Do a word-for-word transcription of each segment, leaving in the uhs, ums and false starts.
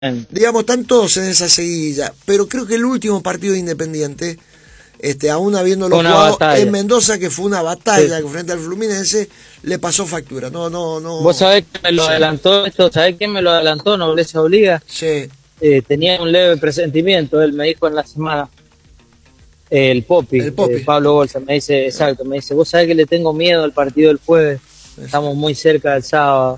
digamos, están todos en esa seguilla, pero creo que el último partido de Independiente, este, aún habiéndolo jugado batalla. en Mendoza, que fue una batalla sí. frente al Fluminense, le pasó factura. No, no, no. Vos sabés que me lo sí. adelantó esto, ¿sabés quién me lo adelantó? Nobleza Obliga. Sí. Eh, tenía un leve presentimiento, él me dijo en la semana, eh, el Popi, el Popi. Eh, Pablo Bolsa, me dice, exacto, me dice, vos sabés que le tengo miedo al partido del jueves, estamos muy cerca del sábado,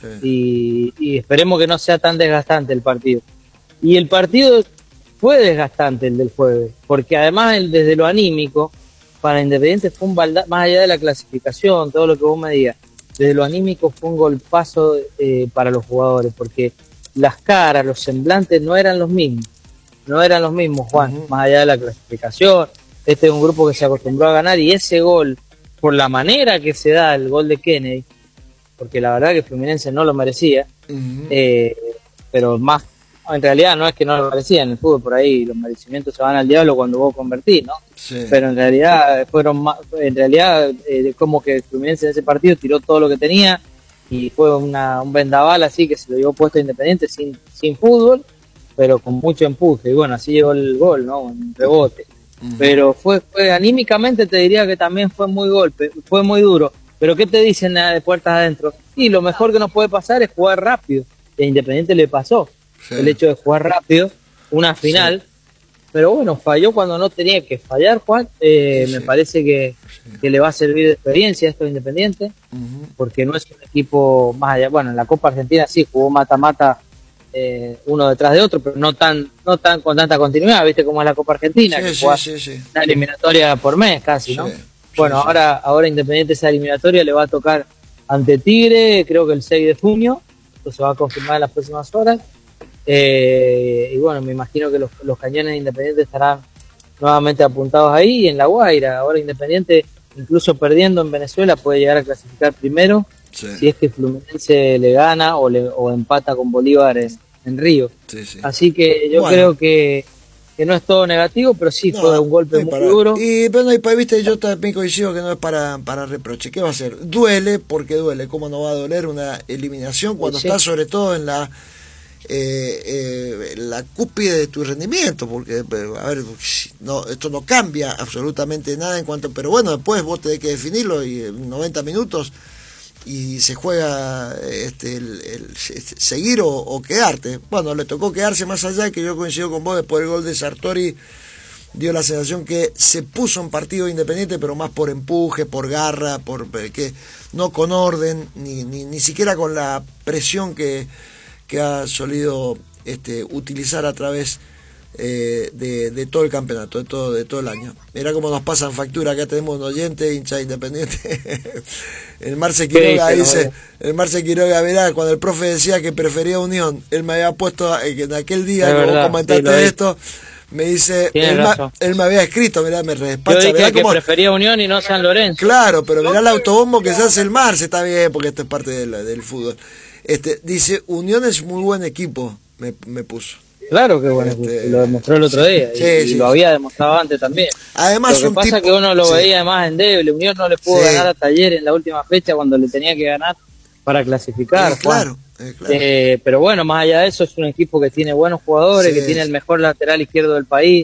sí. y, y esperemos que no sea tan desgastante el partido. Y el partido fue desgastante el del jueves, porque además el, desde lo anímico, para Independiente fue un balda, más allá de la clasificación, todo lo que vos me digas, desde lo anímico fue un golpazo eh, para los jugadores, porque las caras, los semblantes no eran los mismos, no eran los mismos, Juan, uh-huh. más allá de la clasificación. Este es un grupo que se acostumbró a ganar, y ese gol, por la manera que se da el gol de Kennedy, porque la verdad que Fluminense no lo merecía, uh-huh. eh, pero más, en realidad no es que no lo merecía, en el fútbol por ahí los merecimientos se van al diablo cuando vos convertís, ¿no? Sí. Pero en realidad fueron más, en realidad eh, como que Fluminense en ese partido tiró todo lo que tenía, y fue una, un vendaval así que se lo llevó puesto a Independiente sin, sin fútbol, pero con mucho empuje, y bueno, así llegó el gol, ¿no? Un rebote. Uh-huh. Pero fue, fue anímicamente te diría que también fue muy golpe, fue muy duro. Pero ¿qué te dicen de puertas adentro? Y lo mejor que nos puede pasar es jugar rápido. Y a Independiente le pasó sí. el hecho de jugar rápido, una final, sí. pero bueno, falló cuando no tenía que fallar, Juan. Eh, sí. Me parece que, sí. que le va a servir de experiencia esto a Independiente, uh-huh. porque no es un equipo más allá. Bueno, en la Copa Argentina sí jugó mata-mata eh, uno detrás de otro, pero no tan no tan con tanta continuidad, ¿viste cómo es la Copa Argentina? Sí, que sí, juega sí, sí. una eliminatoria por mes casi, ¿no? Sí. Bueno, sí, ahora, sí. ahora Independiente esa eliminatoria le va a tocar ante Tigre, creo que el seis de junio, eso se va a confirmar en las próximas horas. Eh, y bueno, me imagino que los, los cañones de Independiente estarán nuevamente apuntados ahí, y en La Guaira. Ahora Independiente, incluso perdiendo en Venezuela, puede llegar a clasificar primero, sí. si es que Fluminense le gana o, le, o empata con Bolívar en, en Río. Sí, sí. Así que yo bueno. creo que que no es todo negativo, pero sí no, fue un golpe muy para, duro. Y bueno, y viste, yo también coincido que no es para, para reproche. ¿Qué va a hacer? Duele, porque duele. ¿Cómo no va a doler una eliminación cuando sí. estás sobre todo en la eh, eh, la cúspide de tu rendimiento? Porque, a ver, no, esto no cambia absolutamente nada en cuanto... Pero bueno, después vos tenés que definirlo, y en noventa minutos y se juega este, el, el, el seguir o, o quedarte. Bueno, le tocó quedarse, más allá de que yo coincido con vos, después del gol de Sartori dio la sensación que se puso en partido Independiente, pero más por empuje, por garra, por que no con orden, ni, ni, ni siquiera con la presión que, que ha solido este, utilizar a través eh, de, de todo el campeonato, de todo, de todo el año. Mirá cómo nos pasan factura, acá tenemos un oyente, hincha de Independiente. El Marce Quiroga dice, el Marce Quiroga, verá, cuando el profe decía que prefería Unión, él me había puesto, eh, que en aquel día, es como verdad, comentaste sí, esto, me dice, él, ma, él me había escrito, mirá, me despacha. Yo dije mirá que cómo, prefería Unión y no San Lorenzo. Claro, pero mirá el autobombo que se hace el Marce, está bien, porque esto es parte del, del fútbol. Este, dice, Unión es muy buen equipo, me, me puso. Claro que bueno, este, lo demostró el otro día, sí, y, sí, y lo sí. había demostrado antes también. Además, lo que un pasa tipo, es que uno lo sí. veía más endeble. Unión no le pudo sí. ganar a Talleres en la última fecha cuando le tenía que ganar para clasificar. Eh, claro, eh, claro. Eh, pero bueno, más allá de eso, es un equipo que tiene buenos jugadores, sí. que tiene el mejor lateral izquierdo del país,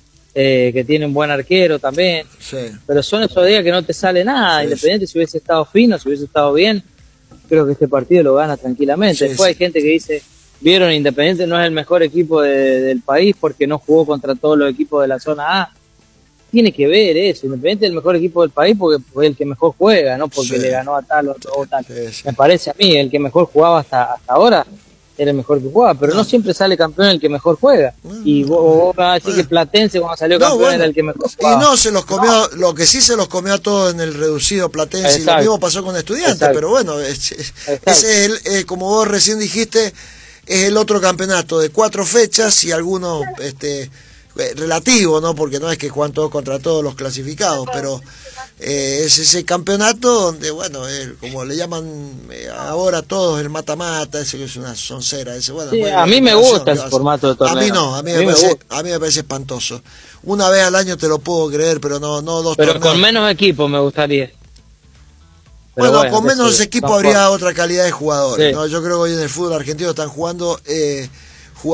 eh, que tiene un buen arquero también. Sí. Pero son esos días que no te sale nada. Sí, Independiente, sí. si hubiese estado fino, si hubiese estado bien, creo que este partido lo gana tranquilamente. Sí, Después sí. hay gente que dice, vieron, Independiente no es el mejor equipo de, del país porque no jugó contra todos los equipos de la zona A. Tiene que ver eso, Independiente es el mejor equipo del país porque fue el que mejor juega, no porque sí. le ganó a tal o, o tal. Sí, sí. Me parece a mí, el que mejor jugaba hasta, hasta ahora era el mejor que jugaba, pero no, no siempre sale campeón el que mejor juega. No, y vos, vos vas a decir bueno. que Platense cuando salió campeón no, bueno. era el que mejor jugaba. Y no, se los comió, lo que sí se los comió a todos en el reducido Platense. Exacto. Y lo mismo pasó con Estudiantes, Exacto. pero bueno, es, es, ese es el, eh, como vos recién dijiste, es el otro campeonato de cuatro fechas y algunos este, relativo, ¿no? Porque no es que juegan todos contra todos los clasificados, pero eh, es ese campeonato donde, bueno, eh, como le llaman eh, ahora todos el mata-mata, ese que es una soncera. Ese, bueno, sí, bueno, a mí me gusta ese formato de torneo. A mí no, a mí, a mí, me, parece, a mí me parece espantoso. Una vez al año te lo puedo creer, pero no, no dos Pero torneos. Con menos equipos me gustaría. Pero bueno, bueno, con menos equipos habría otra calidad de jugadores, sí. ¿no? Yo creo que hoy en el fútbol argentino están jugando... Eh,